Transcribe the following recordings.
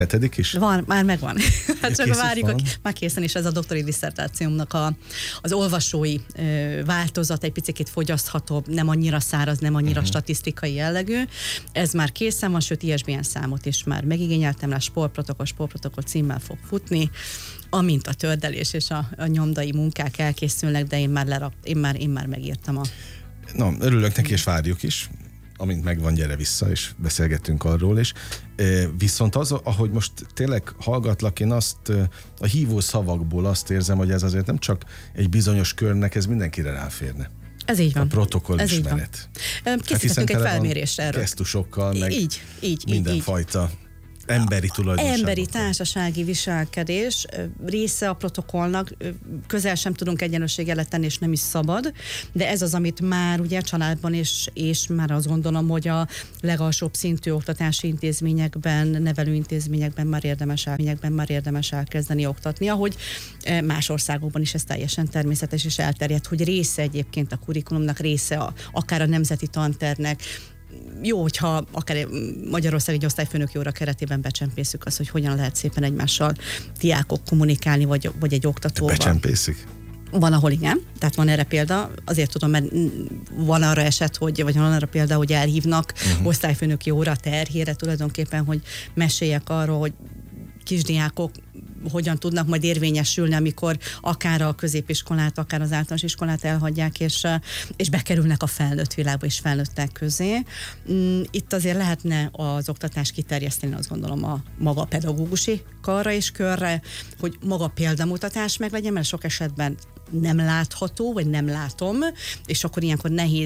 7. is? Van, már megvan. Hát csak várjuk, van. már készen is ez a doktori disszertációmnak az olvasói változat, egy picit fogyaszthatóbb, nem annyira száraz, nem annyira statisztikai jellegű. Ez már készen van, sőt ISBN számot is már megigényeltem, rá sportprotokoll címmel fog futni, amint a tördelés és a nyomdai munkák elkészülnek, de én már megírtam Na, örülök neki, és várjuk is. Amint megvan, gyere vissza, és beszélgettünk arról is. Viszont az, ahogy most tényleg hallgatlak, én a hívó szavakból azt érzem, hogy ez azért nem csak egy bizonyos körnek, ez mindenkire ráférne. Ez így van. A protokoll ismeret. Készítettünk egy felmérést erről. Gesztusokkal, meg így, mindenfajta emberi tulajdonságok. Emberi társasági viselkedés része a protokollnak, közel sem tudunk egyenlőséget tenni, és nem is szabad, de ez az, amit már ugye családban és már azt gondolom, hogy a legalsóbb szintű oktatási intézményekben, nevelőintézményekben már érdemes elkezdeni oktatni, ahogy más országokban is ez teljesen természetes és elterjedt, hogy része egyébként a kurikulumnak, része akár a nemzeti tantervnek. Jó, hogyha akár Magyarország egy osztályfőnöki óra keretében becsempészük azt, hogy hogyan lehet szépen egymással diákok kommunikálni, vagy egy oktatóval. Becsempészik? Van, ahol igen, tehát van erre példa, azért tudom, mert van arra eset, vagy van arra példa, hogy elhívnak osztályfőnöki óra terhére tulajdonképpen, hogy meséljek arról, hogy kisdiákok hogyan tudnak majd érvényesülni, amikor akár a középiskolát, akár az általános iskolát elhagyják, és bekerülnek a felnőtt világba, és felnőttek közé. Itt azért lehetne az oktatást kiterjeszteni, azt gondolom, a maga pedagógusi karra és körre, hogy maga példamutatás meg legyen, mert sok esetben nem látható, vagy nem látom, és akkor ilyenkor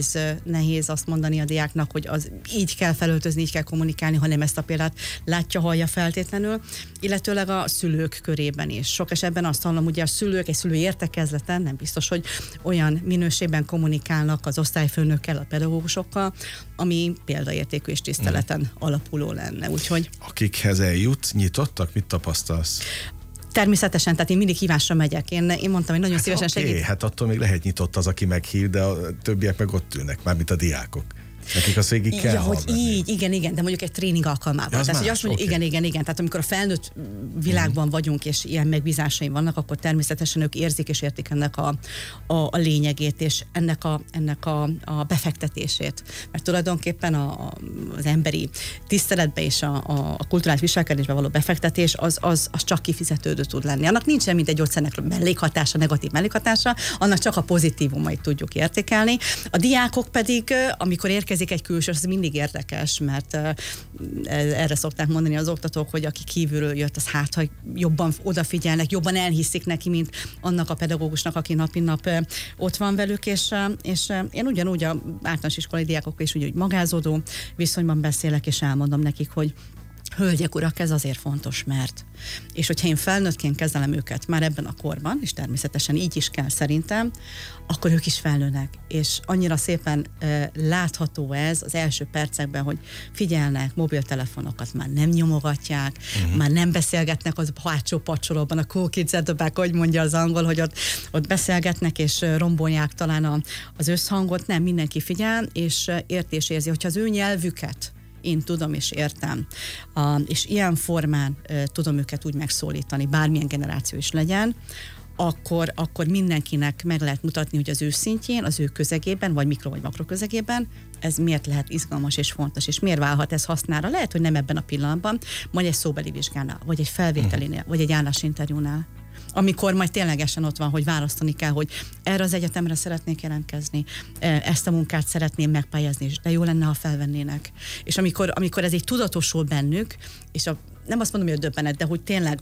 nehéz azt mondani a diáknak, hogy az így kell felöltözni, így kell kommunikálni, hanem ezt a példát látja, hallja feltétlenül, illetőleg a szülők körében is. Sok esetben azt hallom, hogy a szülők egy szülői értekezleten nem biztos, hogy olyan minőségben kommunikálnak az osztályfőnökkel, a pedagógusokkal, ami példaértékű és tiszteleten alapuló lenne. Úgyhogy akikhez eljut, nyitottak? Mit tapasztalsz? Természetesen, tehát én mindig hívásra megyek. Én mondtam, hogy nagyon szívesen segít. Hát attól még lehet nyitott az, aki meghív, de a többiek meg ott ülnek, mármint a diákok. Nekik azt végig kell hallgatni. Hogy így, igen, de mondjuk egy tréning alkalmával. Tehát, hogy azt mondjuk, igen. Tehát amikor a felnőtt világban vagyunk, és ilyen megbízásaim vannak, akkor természetesen ők érzik és értik ennek a lényegét, és ennek a befektetését. Mert tulajdonképpen az emberi tiszteletbe és a kulturális viselkedésbe való befektetés, az csak kifizetődő tud lenni. Annak nincsen, mint egy gyógyszernek mellékhatása, negatív mellékhatása, annak csak a pozitívumait tudjuk értékelni. A diákok pedig, amikor érkezik egy külső, ez mindig érdekes, mert erre szokták mondani az oktatók, hogy aki kívülről jött, az ha jobban odafigyelnek, jobban elhiszik neki, mint annak a pedagógusnak, aki nap mint nap ott van velük, és én ugyanúgy a általános iskolai diákokkal is úgy magázódó viszonyban beszélek, és elmondom nekik, hogy hölgyek, urak, ez azért fontos, mert. És hogyha én felnőttként kezelem őket már ebben a korban, és természetesen így is kell szerintem, akkor ők is felnőnek. És annyira szépen látható ez az első percekben, hogy figyelnek, mobiltelefonokat már nem nyomogatják, már nem beszélgetnek az hátsó pacsolóban, a cool kids at the back, hogy mondja az angol, hogy ott beszélgetnek, és rombolják talán az összhangot. Nem, mindenki figyel, és értés érzi, hogyha az ő nyelvüket én tudom és értem, és ilyen formán tudom őket úgy megszólítani, bármilyen generáció is legyen, akkor mindenkinek meg lehet mutatni, hogy az ő szintjén, az ő közegében, vagy mikro vagy makro közegében, ez miért lehet izgalmas és fontos, és miért válhat ez hasznára. Lehet, hogy nem ebben a pillanatban, majd egy szóbeli vizsgánál, vagy egy felvételinél, vagy egy állásinterjúnál. Amikor majd ténylegesen ott van, hogy választani kell, hogy erre az egyetemre szeretnék jelentkezni, ezt a munkát szeretném megpályázni, de jó lenne, ha felvennének. És amikor ez így tudatosul bennük, és nem azt mondom, hogy a döbbenet, de hogy tényleg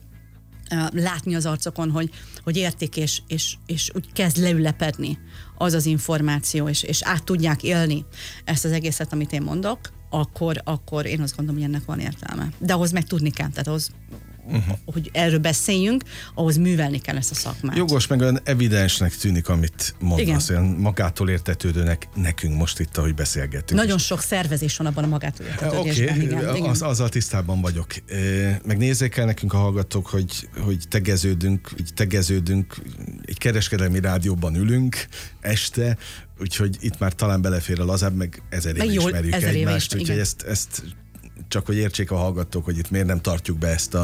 látni az arcokon, hogy értik, és úgy kezd leülepedni az információ, és át tudják élni ezt az egészet, amit én mondok, akkor én azt gondolom, hogy ennek van értelme. De ahhoz meg tudni kell, tehát ahhoz hogy erről beszéljünk, ahhoz művelni kell ezt a szakmát. Jogos, meg olyan evidensnek tűnik, amit mondasz, olyan magától értetődőnek nekünk most itt, ahogy beszélgetünk. Nagyon sok szervezés van abban a magától értetődésben. Oké, azzal tisztában vagyok. Meg nézzék el nekünk a hallgatók, hogy tegeződünk, egy kereskedelmi rádióban ülünk este, úgyhogy itt már talán belefér a lazább, meg ezer éve ismerjük egymást, úgyhogy ezt csak hogy értsék a hallgatók, hogy itt miért nem tartjuk be ezt a